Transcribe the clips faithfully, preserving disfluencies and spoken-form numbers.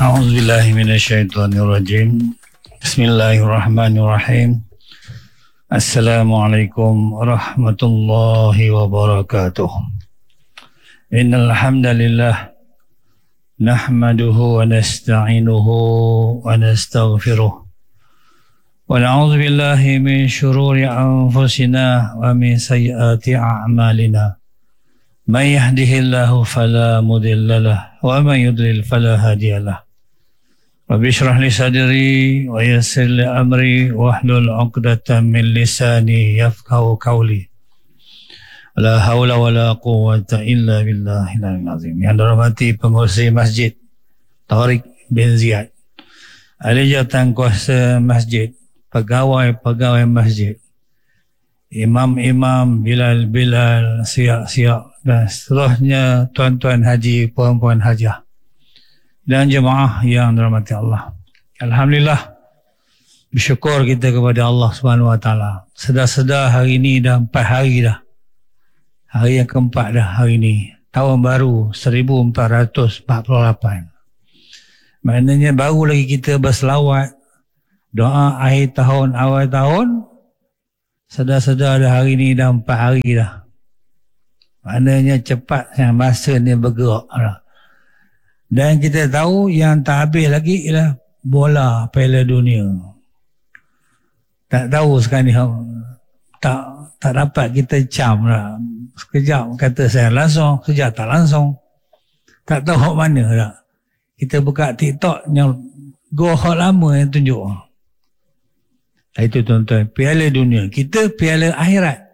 A'udzubillahi minasyaitonirrajim. Bismillahirrahmanirrahim. Assalamualaikum warahmatullahi wabarakatuh. Innal hamdalillah nahmaduhu wa nasta'inuhu wa nastaghfiruh. Wa na'udzu billahi min shururi anfusina wa min sayyiati a'malina. Man yahdihillahu fala mudilla lahu wa man yudlil fala hadiya lahu. Rabbi shrah li sadri wa yassir li amri wahlul 'uqdatam min lisani yafqahu qawli. La haula wala quwwata illa billahil azim. Yang dirahmati pengurusi masjid Tariq bin Ziyad, ahli jawatan kuasa masjid, pegawai-pegawai masjid, imam-imam, bilal-bilal, siap-siap dan seterusnya, tuan-tuan haji, puan-puan hajah dan jemaah yang dirahmati Allah. Alhamdulillah, bersyukur kita kepada Allah Subhanahu Wa Taala. Sedar-sedar hari ini dah empat hari dah. Hari yang keempat dah hari ini. Tahun baru seribu empat ratus empat puluh lapan. Maknanya baru lagi kita berselawat, doa akhir tahun, awal tahun. Sedar-sedar dah hari ini dah empat hari dah. Maknanya cepat yang masa ni bergerak dah. Dan kita tahu yang tak habis lagi ialah bola Piala Dunia. Tak tahu sekarang ni tak tak dapat kita cam lah. Sekejap kata saya langsung, sekejap tak langsung. Tak tahu mana dah. Kita buka TikTok yang go hot lama yang tunjuk. Itu tuan-tuan, Piala Dunia. Kita Piala Akhirat.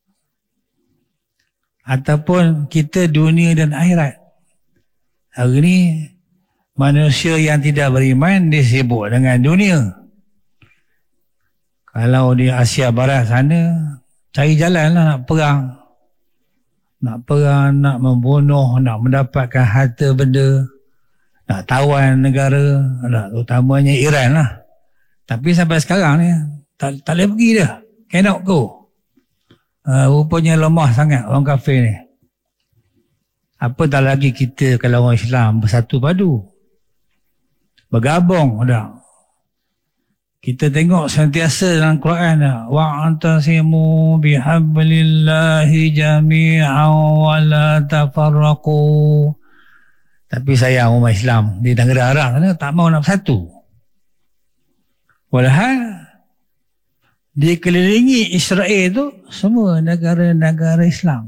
Ataupun kita dunia dan akhirat. Hari ni manusia yang tidak beriman dia sibuk dengan dunia. Kalau di Asia Barat sana cari jalan lah nak perang. Nak perang, nak membunuh, nak mendapatkan harta benda, nak tawan negara, utamanya Iran lah. Tapi sampai sekarang ni tak, tak boleh pergi dah. Cannot go. Uh, rupanya lemah sangat orang kafir ni. Apa tak lagi kita kalau orang Islam bersatu padu, bergabung dah. Kita tengok sentiasa dalam Quran dah, wa'tasimu bihablillahi jami'an wa la tafarraqu. Tapi sayang umat Islam di negara Arab sana tak mau nak bersatu. Walhal dikelilingi Israel tu semua negara-negara Islam.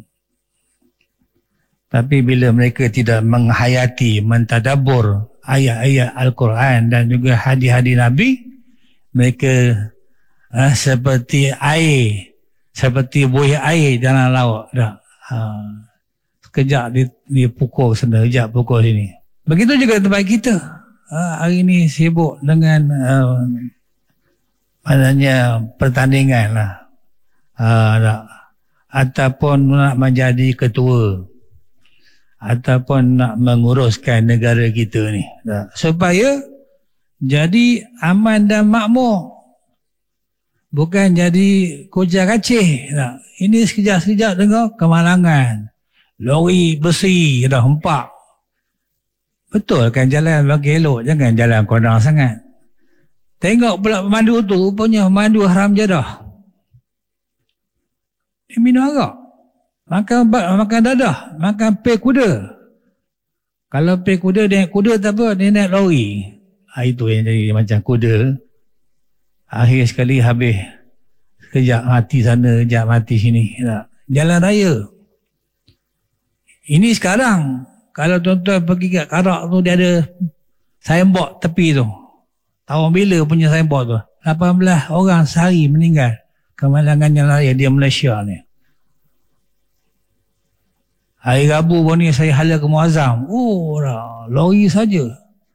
Tapi bila mereka tidak menghayati, mentadabur ayat-ayat Al-Quran dan juga hadis-hadis Nabi, mereka uh, seperti air, seperti buih air dalam laut dah. Uh, sekejap dipukul sana, sekejap pukul sini. Begitu juga tempat kita. Uh, hari ini sibuk dengan uh, maknanya pertandingan lah. Uh, dah. Ataupun nak menjadi ketua, ataupun nak menguruskan negara kita ni, dah. Supaya jadi aman dan makmur, bukan jadi kujar kacih, dah. Ini sekejap-sekejap dengar kemalangan, lori besi dah hempak. Betul kan jalan bagi elok, jangan jalan kondang sangat. Tengok pula pemandu tu, rupanya pemandu haram jadah. Dia minum arak, makan makan dadah, makan pay kuda. Kalau pay kuda, dia naik kuda tak apa, dia naik lori. Ha, itu yang jadi macam kuda. Akhir sekali habis. Sekejap mati sana, sekejap mati sini. Jalan raya. Ini sekarang, kalau tuan-tuan pergi kat Karak tu, dia ada signboard tepi tu. Tahun bila punya signboard tu? lapan belas orang sehari meninggal. Kemalangan jalan raya di Malaysia ni. Hari Rabu pun ni saya hala ke Muazzam. Oh, lori saja.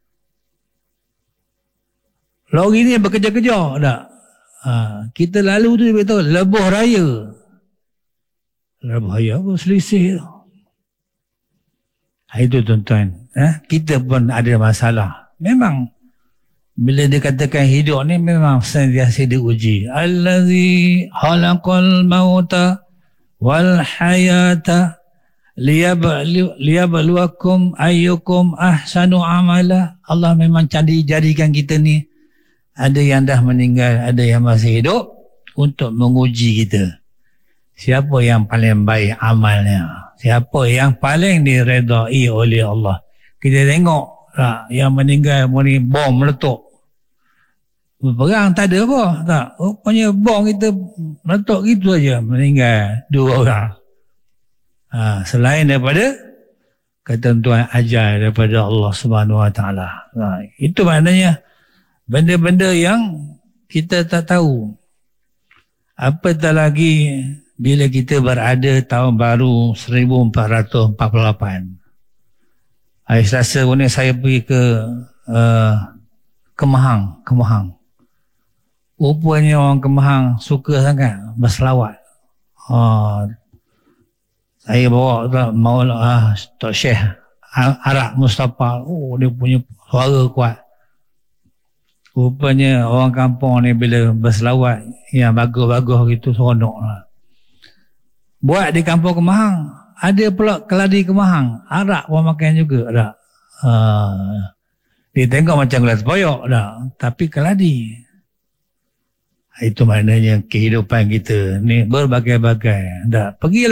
Lori ni bekerja-kerja tak? Ha, kita lalu tu dia beritahu lebuh raya. Lebuh raya apa selisih tu? Ha, itu tuan-tuan. Ha? Kita pun ada masalah. Memang bila dikatakan hidup ni memang sentiasa diuji. Allazi khalaqal mauta wal hayata liyabluwakum ayyukum ahsanu amala. Allah memang jadi jadikan kita ni, ada yang dah meninggal, ada yang masih hidup, untuk menguji kita. Siapa yang paling baik amalnya? Siapa yang paling diredai oleh Allah? Kita tengok tak, yang meninggal ni bom meletup. Berperang tak ada apa. Tak. Rupanya bom kita meletup gitu aja, meninggal dua orang. Ha, selain daripada ketentuan ajal daripada Allah Subhanahu Wa Taala. Ha, itu maknanya benda-benda yang kita tak tahu. Apatah lagi bila kita berada tahun baru seribu empat ratus empat puluh lapan. Hari Selasa ni saya pergi ke uh, Kemahang, Kemahang. Rupanya orang Kemahang suka sangat berselawat. Uh, saya bawa mau uh, Tok Syekh Arab Mustafa. Oh, dia punya suara kuat. Rupanya orang kampung ni bila berselawat yang bagus-bagus gitu, seronok lah. Buat di kampung Kemahang, ada pula keladi Kemahang, arak pun makan juga tak. Uh, dia tengok macam gelas boyok tak, tapi keladi. Itu maknanya kehidupan kita ni berbagai-bagai. Tak, pergi